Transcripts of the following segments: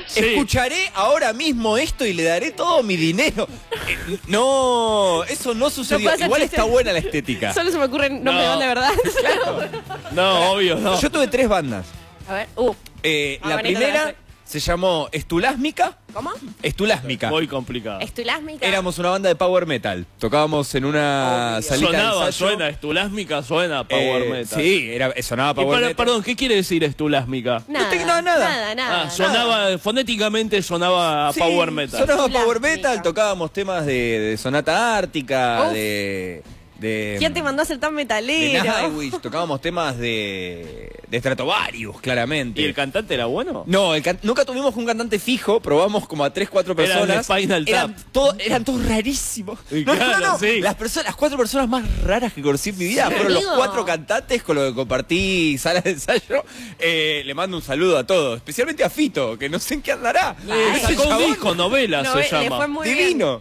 escucharé ahora mismo esto y le daré todo mi dinero. No, eso no sucedió. Igual está buena la estética. Solo se me ocurren nombres de banda de verdad. No, obvio, no. Yo tuve 3 bandas. A ver, La primera se llamó Estulásmica. ¿Cómo? Estulásmica. Muy complicado. Estulásmica. Éramos una banda de power metal. Tocábamos en una salita de ensayo. Suena, estulásmica suena power metal. Sí, sonaba power metal. Perdón, ¿qué quiere decir estulásmica? Nada. Sonaba, fonéticamente sonaba Sí, power metal. Sonaba power metal, tocábamos temas de Sonata Ártica, de ¿Quién te mandó a ser tan metalero? De Nightwish, tocábamos temas de Stratovarius, claramente. ¿Y el cantante era bueno? No, nunca tuvimos un cantante fijo, probamos como a 3, 4 personas. Eran de Spinal Tap. Eran todos rarísimos. No. Sí. Las 4 personas más raras que conocí en mi vida fueron los 4 cantantes con los que compartí sala de ensayo. Le mando un saludo a todos, especialmente a Fito, que no sé en qué andará. Sacó un disco, novela se llama. Le fue muy divino.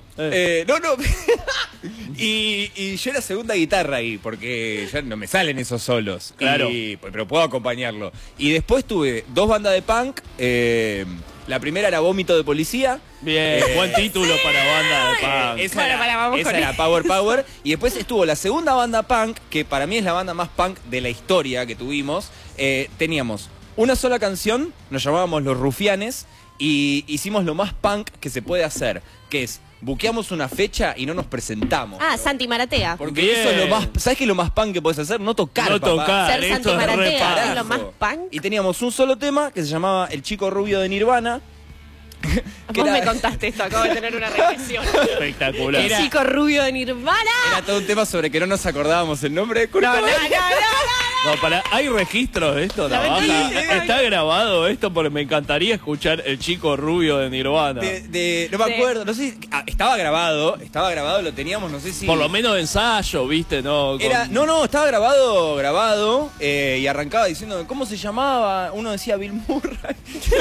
Y yo era segunda guitarra ahí, porque ya no me salen esos solos. Claro. Pero puedo acompañarlo. Y después tuve 2 bandas de punk. La primera era Vómito de Policía. Bien, buen título para banda de punk. Esa era Power. Y después estuvo la segunda banda punk, que para mí es la banda más punk de la historia que tuvimos. Teníamos una sola canción, nos llamábamos Los Rufianes, y hicimos lo más punk que se puede hacer, que es buqueamos una fecha y no nos presentamos. Santi Maratea. Porque eso es lo más... ¿Sabes qué es lo más punk que puedes hacer? No tocar, No papá. tocar. Ser Santi Maratea es lo más punk. Y teníamos un solo tema que se llamaba El Chico Rubio de Nirvana. Vos me contaste esto, acabo de tener una regresión. Espectacular. El chico rubio de Nirvana. Era todo un tema sobre que no nos acordábamos el nombre de Kurt Cobain. No, ¿hay registros de esto? ¿Está grabado esto? Porque me encantaría escuchar El Chico Rubio de Nirvana. No me acuerdo, no sé si... estaba grabado, lo teníamos, no sé si... Por lo menos de ensayo, ¿viste? No, estaba grabado, y arrancaba diciendo, ¿cómo se llamaba? Uno decía Bill Murray,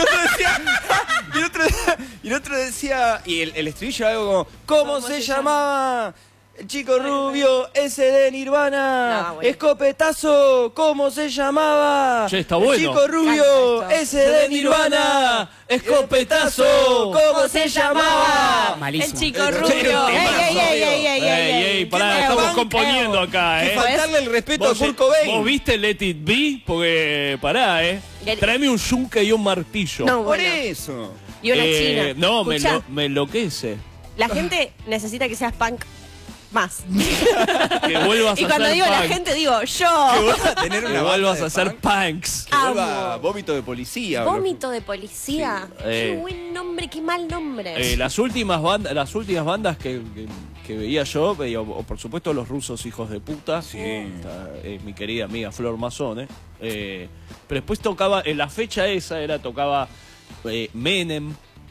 y el otro decía, y el estribillo era algo como, ¿cómo se llamaba? El chico rubio, ese de Nirvana, escopetazo, ¿cómo se llamaba? Che, está bueno. El chico rubio, ese de Nirvana, escopetazo, ¿cómo se llamaba? Malísimo. El chico rubio. Ey, pará, estamos componiendo acá, Faltarle el respeto a Kurt Cobain. ¿Vos viste Let It Be? Porque, pará, tráeme un yunque y un martillo. No, por eso. Y una china. No, me enloquece. La gente necesita que seas punk más. Que vuelvas y a cuando ser digo punk. La gente digo yo. Que vuelvas a tener una vuelvas banda a ser punk. punks. Que vuelva Vómito de Policía. Vómito de Policía. Sí. Qué buen nombre, qué mal nombre. Las últimas bandas que veía yo, por supuesto los rusos hijos de puta. Sí. Mi querida amiga Flor Mazón. Pero después tocaba, en la fecha esa tocaba Menem.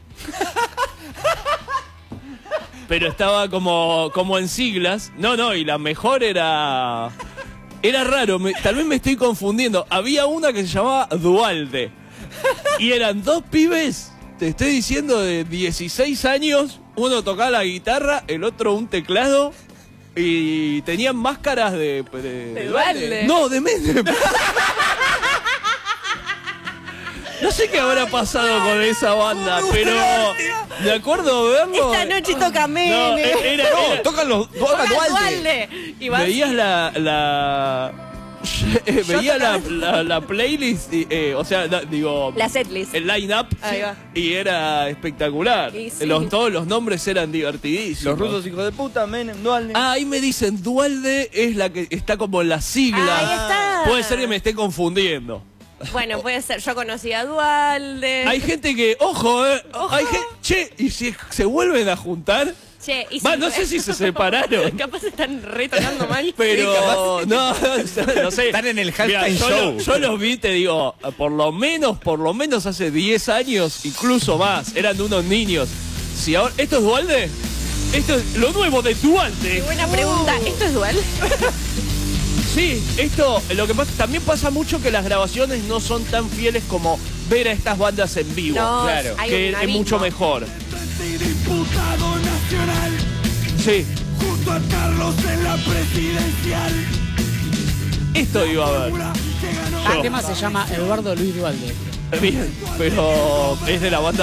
Pero estaba como en siglas. No, y la mejor era raro, tal vez me estoy confundiendo. Había una que se llamaba Dualde. Y eran 2 pibes, te estoy diciendo, de 16 años. Uno tocaba la guitarra, el otro un teclado. Y tenían máscaras de Dualde. No, de Menem. No sé qué habrá pasado con esa banda, pero de acuerdo verlo. Esta noche toca Menem. Tocan Dualde. Y vas... Veías veía la playlist, la setlist. el line-up, y era espectacular. Sí. Todos los nombres eran divertidísimos. Los rusos hijos de puta, Menem, Dualde. Ahí me dicen, Dualde es la que está como en las siglas. Ahí está. Puede ser que me esté confundiendo. Bueno, puede ser. Yo conocí a Dualde. Hay gente que, ojo. Hay gente, y si se vuelven a juntar... Che, y no sé si se separaron. Capaz están retonando mal. Pero no sé. Están en el halftime show. Yo los vi, te digo, por lo menos hace 10 años, incluso más. Eran unos niños. Si ahora, ¿esto es Dualde? Esto es lo nuevo de Dualde. Qué buena pregunta. ¿Esto es Dual? Sí, lo que pasa, también pasa mucho que las grabaciones no son tan fieles como ver a estas bandas en vivo. No, claro. Que es mucho mejor. Diputado nacional. Sí. Junto a Carlos en la presidencial. Esto iba a ver. El tema se llama Eduardo Luis Dualde. Bien, pero es de la banda